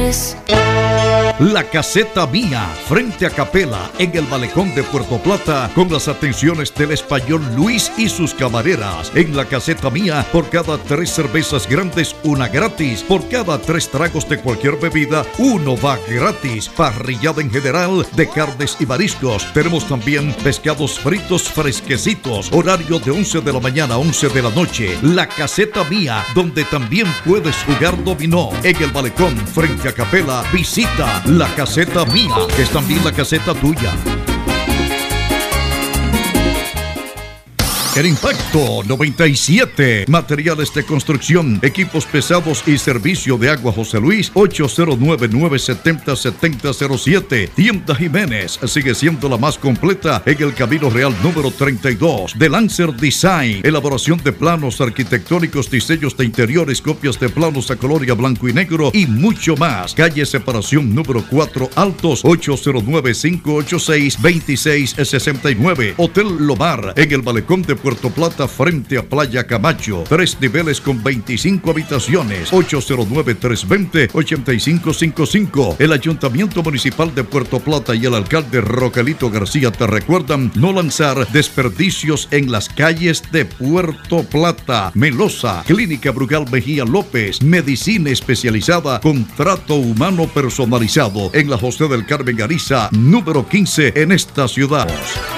es. La Caseta Mía, frente a Capela, en el malecón de Puerto Plata, con las atenciones del español Luis y sus camareras. En La Caseta Mía, por cada 3 cervezas grandes, una gratis. Por cada 3 tragos de cualquier bebida, uno va gratis. Parrillada en general de carnes y mariscos. Tenemos también pescados fritos fresquecitos. Horario de 11 de la mañana a 11 de la noche. La Caseta Mía, donde también puedes jugar dominó. En el malecón, frente a Capela, visita La Caseta Mía, que es también la caseta tuya. El Impacto 97, materiales de construcción, equipos pesados y servicio de agua. José Luis, 809-970-7007. Tienda Jiménez sigue siendo la más completa en el Camino Real número 32. De Lancer Design, elaboración de planos arquitectónicos, diseños de interiores, copias de planos a color y a blanco y negro y mucho más. Calle Separación número 4 Altos, 809-586-2669. Hotel Lomar, en el malecón de Puerto Plata, frente a Playa Camacho. 3 niveles con 25 habitaciones. 809-320-8555. El Ayuntamiento Municipal de Puerto Plata y el alcalde Roquelito García te recuerdan no lanzar desperdicios en las calles de Puerto Plata. Melosa, Clínica Brugal Mejía López, medicina especializada con trato humano personalizado en la José del Carmen Ariza, número 15 en esta ciudad.